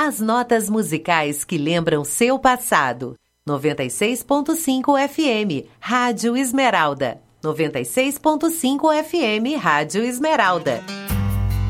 As notas musicais que lembram seu passado. 96.5 FM, Rádio Esmeralda. 96.5 FM, Rádio Esmeralda.